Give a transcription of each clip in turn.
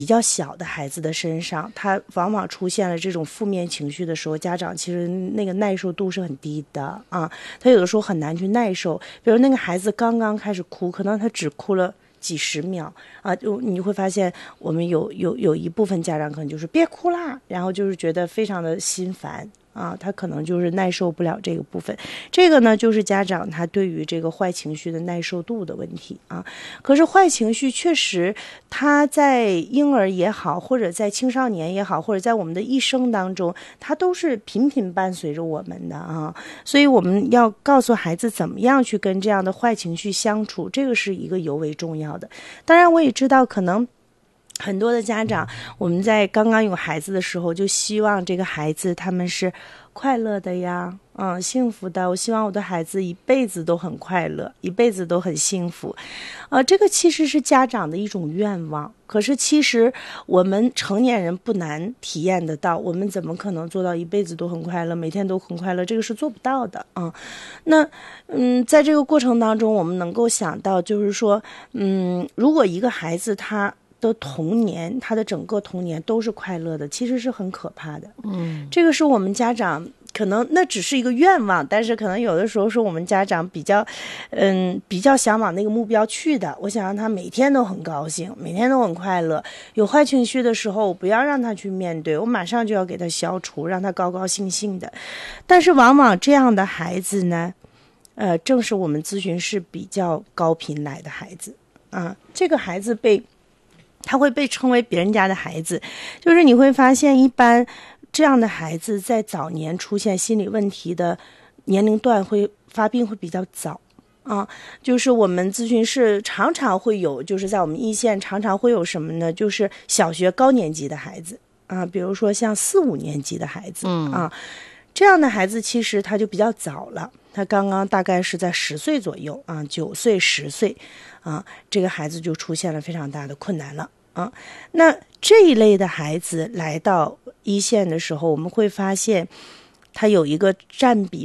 比较小的孩子的身上，他往往出现了这种负面情绪的时候，家长其实那个耐受度是很低的啊，他有的时候很难去耐受。比如那个孩子刚刚开始哭，可能他只哭了几十秒啊，就你会发现我们有一部分家长可能就是别哭啦，然后就是觉得非常的心烦。啊，他可能就是耐受不了这个部分，这个呢就是家长他对于这个坏情绪的耐受度的问题啊。可是坏情绪确实，他在婴儿也好，或者在青少年也好，或者在我们的一生当中，他都是频频伴随着我们的啊。所以我们要告诉孩子怎么样去跟这样的坏情绪相处，这个是一个尤为重要的。当然，我也知道可能很多的家长，我们在刚刚有孩子的时候，就希望这个孩子他们是快乐的呀，幸福的。我希望我的孩子一辈子都很快乐，一辈子都很幸福。这个其实是家长的一种愿望。可是其实我们成年人不难体验得到，我们怎么可能做到一辈子都很快乐，每天都很快乐？这个是做不到的啊。那在这个过程当中，我们能够想到，就是说，如果一个孩子他的童年，他的整个童年都是快乐的，其实是很可怕的。这个是我们家长可能那只是一个愿望，但是可能有的时候是我们家长比较想往那个目标去的。我想让他每天都很高兴，每天都很快乐。有坏情绪的时候，我不要让他去面对，我马上就要给他消除，让他高高兴兴的。但是往往这样的孩子呢，正是我们咨询室比较高频来的孩子啊。这个孩子他会被称为别人家的孩子，就是你会发现一般这样的孩子在早年出现心理问题的年龄段会发病会比较早啊。就是我们咨询室常常会有，就是在我们一线常常会有什么呢，就是小学高年级的孩子啊，比如说像4、5年级的孩子啊，这样的孩子其实他就比较早了，他刚刚大概是在10岁左右啊，9岁10岁啊，这个孩子就出现了非常大的困难了啊。那这一类的孩子来到一线的时候，我们会发现他有一个占比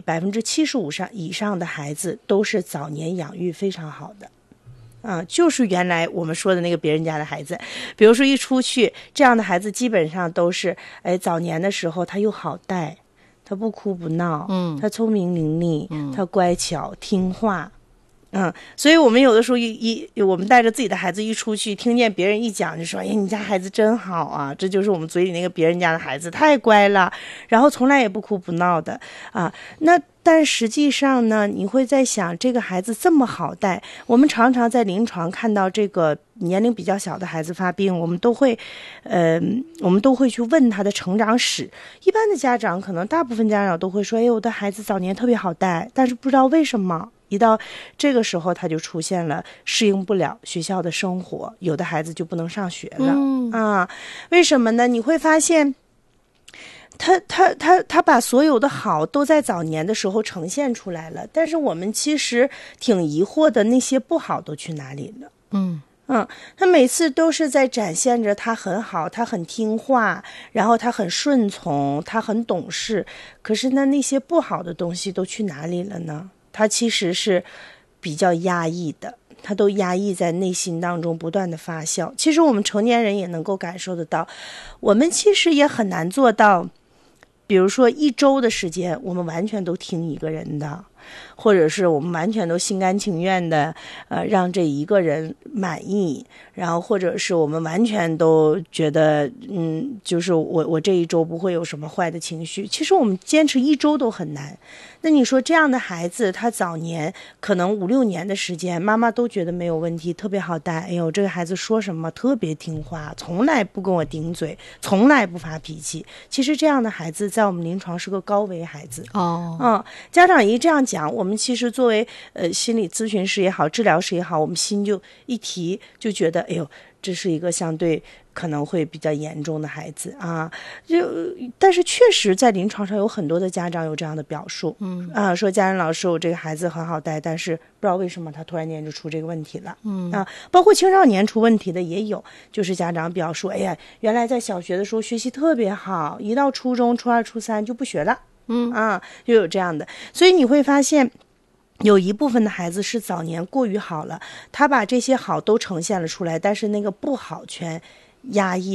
75%以上的孩子都是早年养育非常好的就是原来我们说的那个别人家的孩子。比如说一出去，这样的孩子基本上都是早年的时候他又好带，他不哭不闹，他聪明伶俐，他乖巧听话。所以我们有的时候我们带着自己的孩子一出去，听见别人一讲就说，哎，你家孩子真好啊，这就是我们嘴里那个别人家的孩子，太乖了，然后从来也不哭不闹的啊。那但实际上呢，你会在想，这个孩子这么好带，我们常常在临床看到这个年龄比较小的孩子发病，我们都会去问他的成长史。一般的家长可能大部分家长都会说，哎，我的孩子早年特别好带，但是不知道为什么一到这个时候他就出现了适应不了学校的生活，有的孩子就不能上学了为什么呢？你会发现他把所有的好都在早年的时候呈现出来了，但是我们其实挺疑惑的，那些不好都去哪里了？他每次都是在展现着他很好，他很听话，然后他很顺从，他很懂事，可是那些不好的东西都去哪里了呢？他其实是比较压抑的，他都压抑在内心当中不断的发酵。其实我们成年人也能够感受得到，我们其实也很难做到，比如说1周的时间我们完全都听一个人的，或者是我们完全都心甘情愿的让这一个人满意，然后或者是我们完全都觉得就是我这一周不会有什么坏的情绪。其实我们坚持1周都很难。那你说这样的孩子，他早年可能5、6年的时间妈妈都觉得没有问题，特别好带，哎呦这个孩子说什么特别听话，从来不跟我顶嘴，从来不发脾气。其实这样的孩子在我们临床是个高危孩子家长一这样讲，我们其实作为心理咨询师也好，治疗师也好，我们心就一提，就觉得哎呦这是一个相对可能会比较严重的孩子但是确实在临床上有很多的家长有这样的表述说家人老师，我这个孩子很好带，但是不知道为什么他突然间就出这个问题了包括青少年出问题的也有，就是家长表述，哎呀原来在小学的时候学习特别好，一到初中初2初3就不学了就有这样的。所以你会发现有一部分的孩子是早年过于好了，他把这些好都呈现了出来，但是那个不好全压抑